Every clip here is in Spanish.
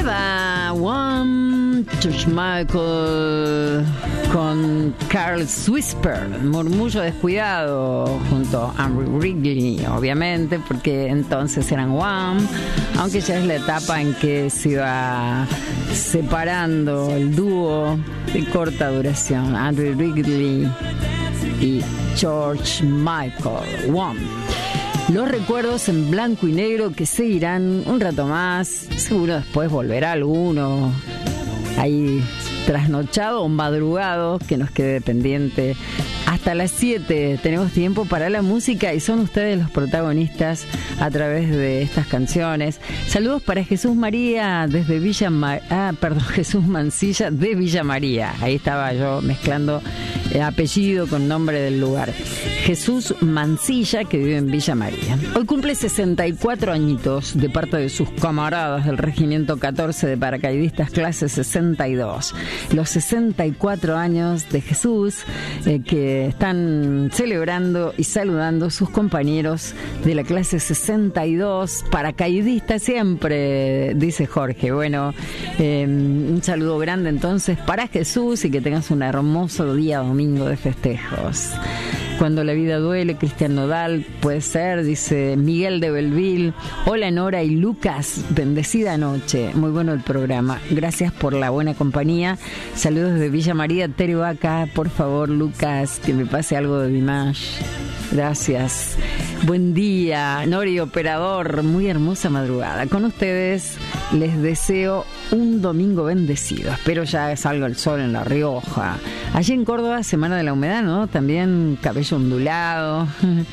ABBA, One, George Michael con Carl Whisper, Murmullo Descuidado, junto a Andy Wrigley, obviamente, porque entonces eran One, aunque ya es la etapa en que se iba separando el dúo de corta duración, Andy Wrigley y George Michael, One. Los recuerdos en blanco y negro que seguirán un rato más. Seguro después volverá alguno ahí trasnochado o madrugado que nos quede pendiente. Hasta las 7 tenemos tiempo para la música y son ustedes los protagonistas a través de estas canciones. Saludos para Jesús María desde Jesús Mancilla de Villa María. Ahí estaba yo mezclando apellido con nombre del lugar. Jesús Mancilla, que vive en Villa María. Hoy cumple 64 añitos de parte de sus camaradas del Regimiento 14 de Paracaidistas clase 62. Los 64 años de Jesús que están celebrando y saludando sus compañeros de la clase 62, paracaidistas siempre, dice Jorge. Bueno, un saludo grande entonces para Jesús y que tengas un hermoso día domingo de festejos. Cuando la vida duele, Cristian Nodal, puede ser, dice Miguel de Belville. Hola Nora y Lucas, bendecida noche. Muy bueno el programa. Gracias por la buena compañía. Saludos desde Villa María, Tere Vaca. Por favor, Lucas, que me pase algo de Dimash. Gracias. Buen día, Nori Operador. Muy hermosa madrugada. Con ustedes les deseo un domingo bendecido. Espero ya salga el sol en La Rioja. Allí en Córdoba, Semana de la Humedad, ¿no? También cabello ondulado.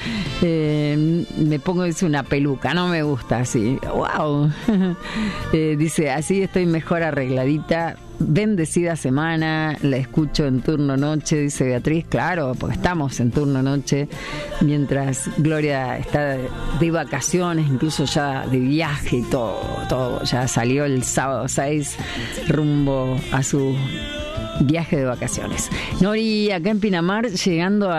Me pongo, dice, una peluca. No me gusta así. ¡Wow! Dice, así estoy mejor arregladita. Bendecida semana, la escucho en turno noche, dice Beatriz. Claro, porque estamos en turno noche, mientras Gloria está de vacaciones, incluso ya de viaje y todo. Ya salió el sábado 6 rumbo a su viaje de vacaciones. Nori, acá en Pinamar, llegando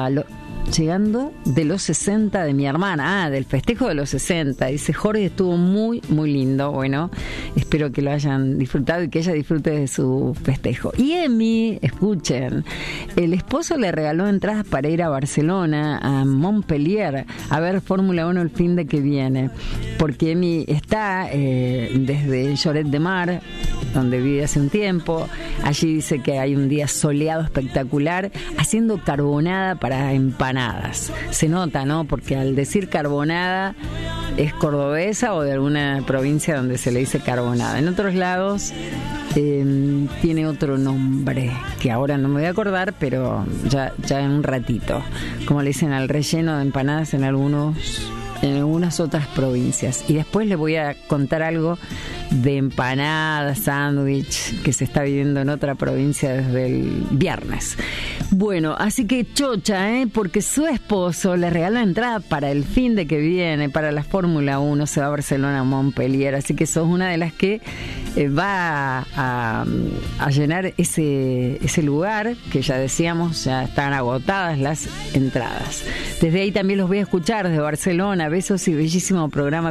de los 60 de mi hermana, del festejo de los 60, dice Jorge, estuvo muy, muy lindo. Bueno, espero que lo hayan disfrutado y que ella disfrute de su festejo. Y Emi, escuchen, el esposo le regaló entradas para ir a Barcelona, a Montpellier, a ver Fórmula 1 el fin de que viene, porque Emi está desde Lloret de Mar, donde vive hace un tiempo. Allí dice que hay un día soleado espectacular, haciendo carbonada para empanadas. Se nota, ¿no? Porque al decir carbonada es cordobesa o de alguna provincia donde se le dice carbonada. En otros lados tiene otro nombre que ahora no me voy a acordar, pero ya en un ratito. Como le dicen al relleno de empanadas en algunas otras provincias. Y después les voy a contar algo de empanada, sándwich, que se está viviendo en otra provincia desde el viernes. Bueno, así que chocha, porque su esposo le regala entrada para el fin de que viene, para la Fórmula 1, se va a Barcelona, a Montpellier, así que sos una de las que va a llenar ese lugar, que ya decíamos, ya están agotadas las entradas. Desde ahí también los voy a escuchar desde Barcelona. Besos y bellísimo programa.